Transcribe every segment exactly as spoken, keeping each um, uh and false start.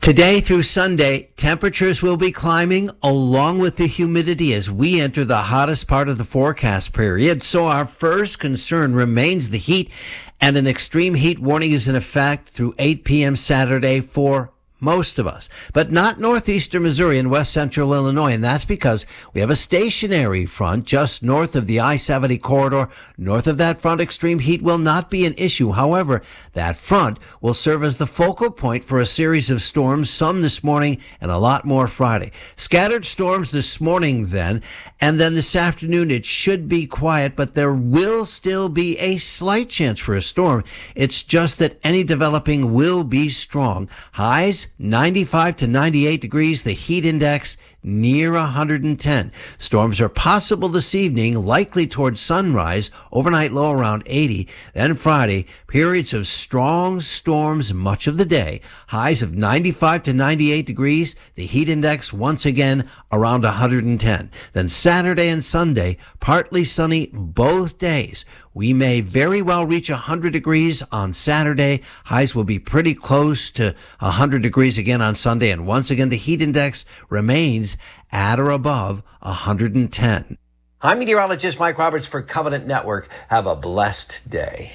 Today through Sunday, temperatures will be climbing along with the humidity as we enter the hottest part of the forecast period. So our first concern remains the heat, and an extreme heat warning is in effect through eight p.m. Saturday for most of us, but not northeastern Missouri and west central Illinois. And that's because we have a stationary front just north of the I seventy corridor. North of that front, extreme heat will not be an issue. However, that front will serve as the focal point for a series of storms, some this morning and a lot more Friday. Scattered storms this morning then, and then this afternoon it should be quiet, but there will still be a slight chance for a storm. It's just that any developing will be strong. Highs ninety-five to ninety-eight degrees, the heat index near one hundred ten. Storms are possible this evening, likely towards sunrise, overnight low around eighty. Then Friday, periods of strong storms much of the day. Highs of ninety-five to ninety-eight degrees, the heat index once again around one hundred ten. Then Saturday and Sunday, partly sunny both days. We may very well reach one hundred degrees on Saturday. Highs will be pretty close to one hundred degrees again on Sunday. And once again, the heat index remains at or above one hundred ten. I'm meteorologist Mike Roberts for Covenant Network. Have a blessed day.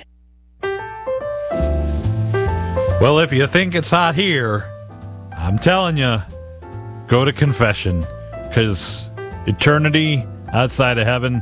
Well, if you think it's hot here, I'm telling you, go to confession, because eternity outside of heaven,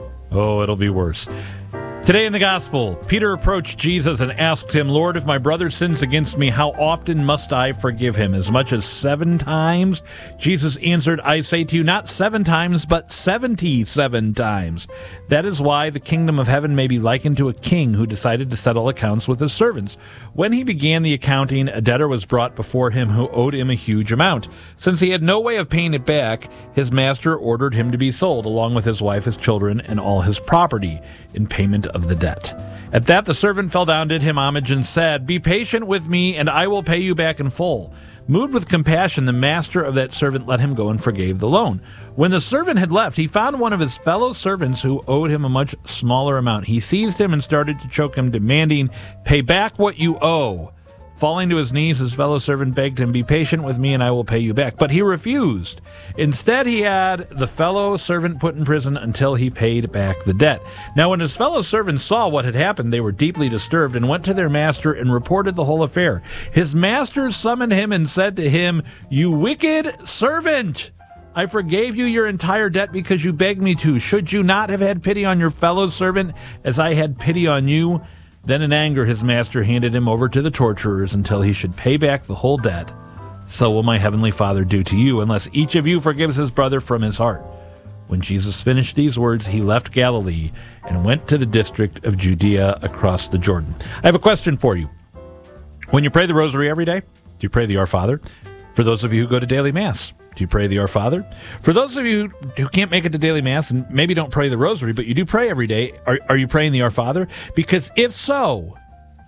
oh, it'll be worse. Today in the Gospel, Peter approached Jesus and asked him, Lord, if my brother sins against me, how often must I forgive him? As much as seven times? Jesus answered, I say to you, not seven times, but seventy-seven times. That is why the kingdom of heaven may be likened to a king who decided to settle accounts with his servants. When he began the accounting, a debtor was brought before him who owed him a huge amount. Since he had no way of paying it back, his master ordered him to be sold, along with his wife, his children, and all his property, in payment of the debt. At that, the servant fell down, did him homage, and said, Be patient with me, and I will pay you back in full. Moved with compassion, the master of that servant let him go and forgave the loan. When the servant had left, he found one of his fellow servants who owed him a much smaller amount. He seized him and started to choke him, demanding, Pay back what you owe. Falling to his knees, his fellow servant begged him, Be patient with me and I will pay you back. But he refused. Instead, he had the fellow servant put in prison until he paid back the debt. Now, when his fellow servants saw what had happened, they were deeply disturbed and went to their master and reported the whole affair. His master summoned him and said to him, You wicked servant! I forgave you your entire debt because you begged me to. Should you not have had pity on your fellow servant as I had pity on you? Then in anger, his master handed him over to the torturers until he should pay back the whole debt. So will my heavenly Father do to you, unless each of you forgives his brother from his heart. When Jesus finished these words, he left Galilee and went to the district of Judea across the Jordan. I have a question for you. When you pray the rosary every day, do you pray the Our Father? For those of you who go to daily Mass, do you pray the Our Father? For those of you who can't make it to daily Mass and maybe don't pray the rosary, but you do pray every day, are, are you praying the Our Father? Because if so,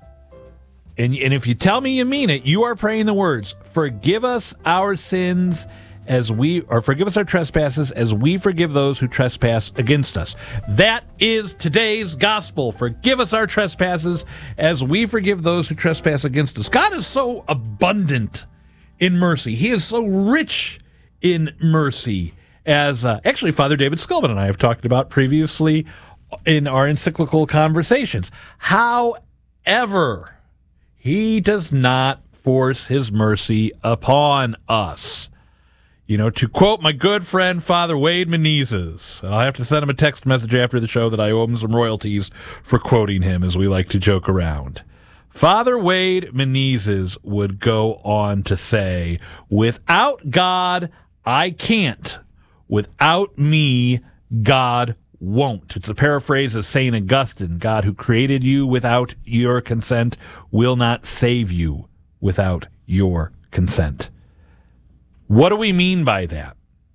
and, and if you tell me you mean it, you are praying the words, Forgive us our sins as we, or forgive us our trespasses as we forgive those who trespass against us. That is today's gospel. Forgive us our trespasses as we forgive those who trespass against us. God is so abundant in mercy. He is so rich in mercy, as uh, actually Father David Skulman and I have talked about previously in our encyclical conversations. However, he does not force his mercy upon us. You know, to quote my good friend Father Wade Menezes, and I'll have to send him a text message after the show that I owe him some royalties for quoting him, as we like to joke around. Father Wade Menezes would go on to say, Without God, I can't. Without me, God won't. It's a paraphrase of Saint Augustine. God who created you without your consent will not save you without your consent. What do we mean by that?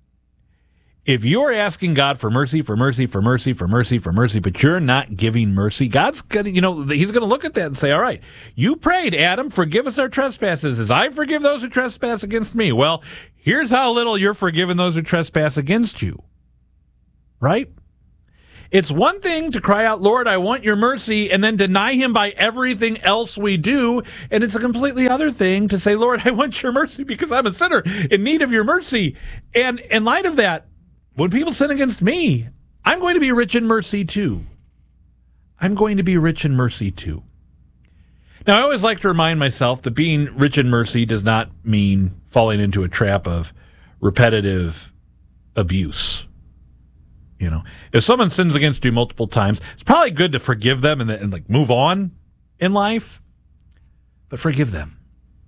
If you're asking God for mercy, for mercy, for mercy, for mercy, for mercy, but you're not giving mercy, God's going to, you know, he's going to look at that and say, all right, you prayed, Adam, forgive us our trespasses as I forgive those who trespass against me. Well, here's how little you're forgiving those who trespass against you. Right? It's one thing to cry out, Lord, I want your mercy, and then deny him by everything else we do. And it's a completely other thing to say, Lord, I want your mercy because I'm a sinner in need of your mercy. And in light of that, when people sin against me, I'm going to be rich in mercy too. I'm going to be rich in mercy too. Now, I always like to remind myself that being rich in mercy does not mean falling into a trap of repetitive abuse. You know, if someone sins against you multiple times, it's probably good to forgive them and, and like move on in life, but forgive them.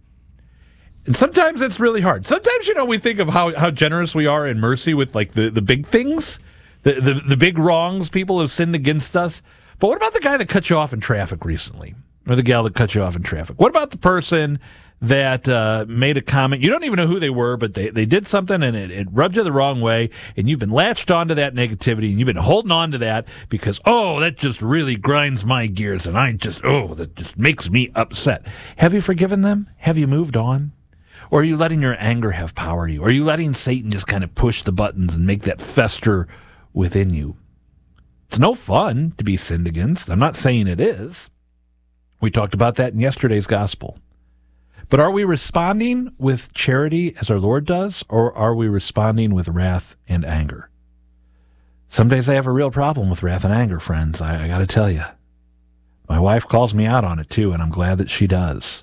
And sometimes it's really hard. Sometimes, you know, we think of how, how generous we are in mercy with like the, the big things, the, the, the big wrongs people have sinned against us. But what about the guy that cut you off in traffic recently? Or the gal that cut you off in traffic? What about the person that uh, made a comment? You don't even know who they were, but they, they did something and it, it rubbed you the wrong way, and you've been latched onto that negativity, and you've been holding on to that because, oh, that just really grinds my gears, and I just, oh, that just makes me upset. Have you forgiven them? Have you moved on? Or are you letting your anger have power to you? Or are you letting Satan just kind of push the buttons and make that fester within you? It's no fun to be sinned against. I'm not saying it is. We talked about that in yesterday's gospel. But are we responding with charity as our Lord does, or are we responding with wrath and anger? Some days I have a real problem with wrath and anger, friends. I, I got to tell you. My wife calls me out on it too, and I'm glad that she does.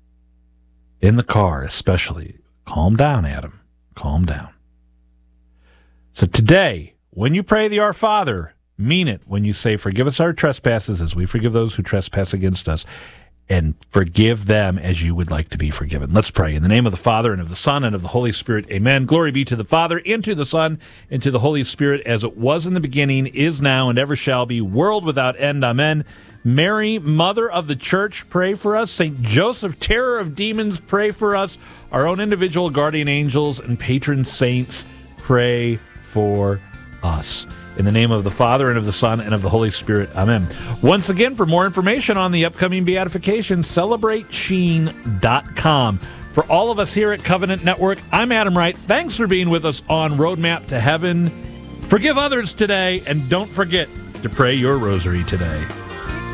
In the car, especially. Calm down, Adam. Calm down. So today, when you pray the Our Father, mean it when you say, forgive us our trespasses as we forgive those who trespass against us, and forgive them as you would like to be forgiven. Let's pray. In the name of the Father, and of the Son, and of the Holy Spirit, amen. Glory be to the Father, and to the Son, and to the Holy Spirit, as it was in the beginning, is now, and ever shall be, world without end. Amen. Mary, Mother of the Church, pray for us. Saint Joseph, terror of demons, pray for us. Our own individual guardian angels and patron saints, pray for us. In the name of the Father, and of the Son, and of the Holy Spirit. Amen. Once again, for more information on the upcoming beatification, celebrate sheen dot com. For all of us here at Covenant Network, I'm Adam Wright. Thanks for being with us on Roadmap to Heaven. Forgive others today, and don't forget to pray your rosary today.